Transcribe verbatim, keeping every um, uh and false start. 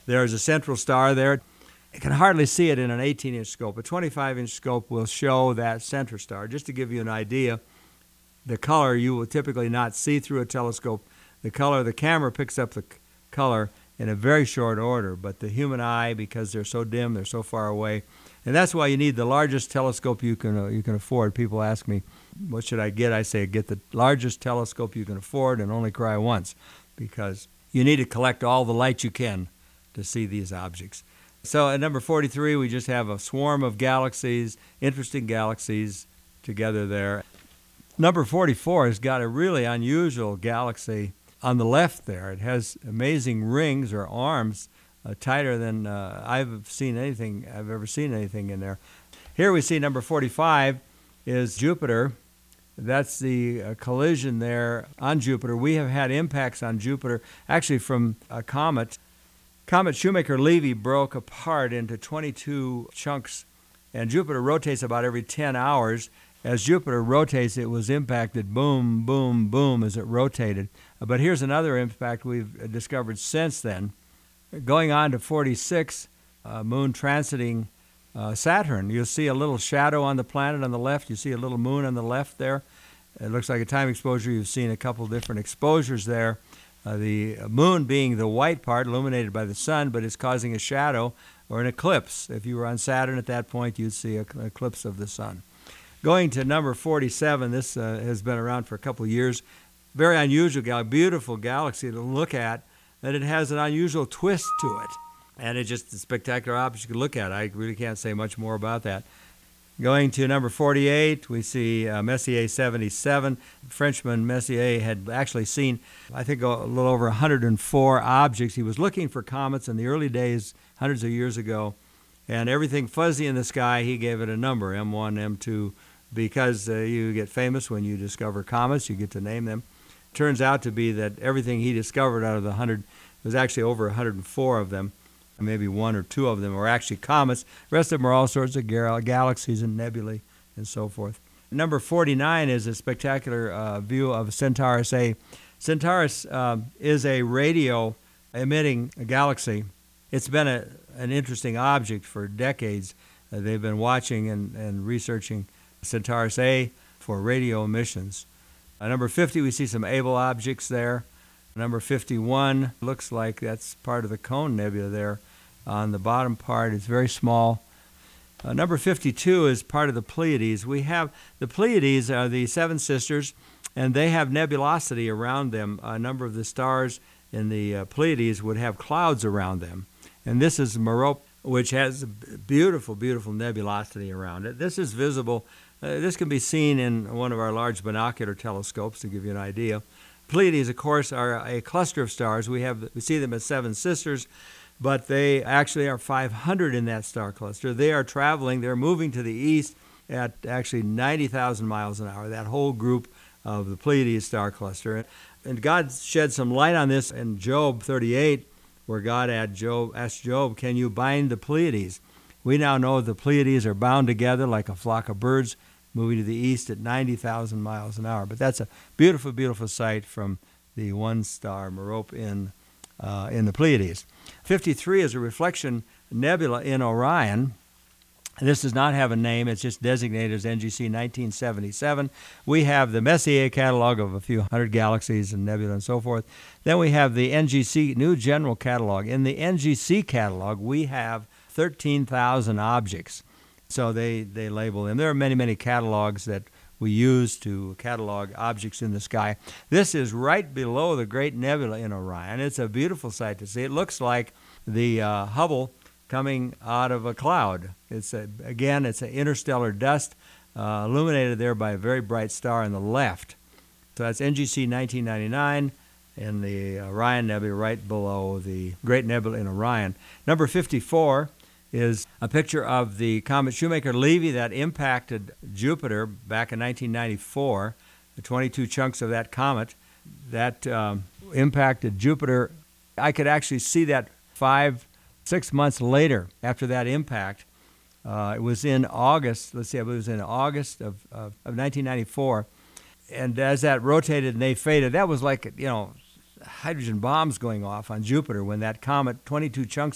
There's a central star there. You can hardly see it in an eighteen-inch scope. A twenty-five inch scope will show that center star. Just to give you an idea, the color you will typically not see through a telescope. The color, the camera picks up the c- color in a very short order, but the human eye, because they're so dim, they're so far away, and that's why you need the largest telescope you can uh, you can afford. People ask me, what should I get? I say, get the largest telescope you can afford and only cry once, because you need to collect all the light you can to see these objects. So at number forty-three, we just have a swarm of galaxies, interesting galaxies together there. Number forty-four has got a really unusual galaxy on the left there. It has amazing rings or arms, uh, tighter than uh, I've seen anything, I've ever seen anything in there. Here we see number forty-five is Jupiter. That's the uh, collision there on Jupiter. We have had impacts on Jupiter, actually from a comet. Comet Shoemaker-Levy broke apart into twenty-two chunks, and Jupiter rotates about every ten hours. As Jupiter rotates, it was impacted, boom, boom, boom, as it rotated. But here's another impact we've discovered since then. Going on to forty-six, uh, moon transiting uh, Saturn. You'll see a little shadow on the planet on the left. You see a little moon on the left there. It looks like a time exposure. You've seen a couple different exposures there. Uh, the moon being the white part illuminated by the sun, but it's causing a shadow or an eclipse. If you were on Saturn at that point, you'd see an eclipse of the sun. Going to number forty-seven, this uh, has been around for a couple of years. Very unusual, gal- beautiful galaxy to look at, and it has an unusual twist to it. And it's just a spectacular object you can look at. I really can't say much more about that. Going to number forty-eight, we see uh, Messier seventy-seven. Frenchman Messier had actually seen, I think, a little over one hundred four objects. He was looking for comets in the early days, hundreds of years ago, and everything fuzzy in the sky, he gave it a number, M one, M two, because uh, you get famous when you discover comets, you get to name them. Turns out to be that everything he discovered out of the one hundred, was actually over one hundred four of them. Maybe one or two of them were actually comets. The rest of them are all sorts of gal- galaxies and nebulae and so forth. Number forty-nine is a spectacular uh, view of Centaurus A. Centaurus uh, is a radio-emitting galaxy. It's been a, an interesting object for decades. Uh, they've been watching and, and researching Centaurus A for radio emissions. Uh, number fifty, we see some Abell objects there. Number fifty-one looks like that's part of the Cone Nebula there on the bottom part. It's very small. Uh, number fifty-two is part of the Pleiades. We have the Pleiades are the seven sisters, and they have nebulosity around them. A number of the stars in the uh, Pleiades would have clouds around them. And this is Merope, which has beautiful, beautiful nebulosity around it. This is visible. Uh, this can be seen in one of our large binocular telescopes to give you an idea. Pleiades, of course, are a cluster of stars. We have we see them as seven sisters, but they actually are five hundred in that star cluster. They are traveling, they're moving to the east at actually ninety thousand miles an hour, that whole group of the Pleiades star cluster. And God shed some light on this in Job thirty-eight, where God had Job, asked Job, can you bind the Pleiades? We now know the Pleiades are bound together like a flock of birds, moving to the east at ninety thousand miles an hour. But that's a beautiful, beautiful sight from the one-star Merope in uh, in the Pleiades. fifty-three is a reflection nebula in Orion. This does not have a name. It's just designated as N G C nineteen seventy-seven. We have the Messier catalog of a few hundred galaxies and nebula and so forth. Then we have the N G C New General Catalog. In the N G C catalog, we have thirteen thousand objects. So they, they label them. There are many, many catalogs that we use to catalog objects in the sky. This is right below the Great Nebula in Orion. It's a beautiful sight to see. It looks like the uh, Hubble coming out of a cloud. It's a, again, it's an interstellar dust uh, illuminated there by a very bright star on the left. So that's N G C nineteen ninety-nine in the Orion Nebula right below the Great Nebula in Orion. Number fifty-four is a picture of the comet Shoemaker-Levy that impacted Jupiter back in nineteen ninety-four, the twenty-two chunks of that comet that um, impacted Jupiter. I could actually see that five, six months later after that impact. Uh, it was in August, let's see, it was in August of, of, of nineteen ninety-four. And as that rotated and they faded, that was like, you know, hydrogen bombs going off on Jupiter when that comet, twenty-two chunks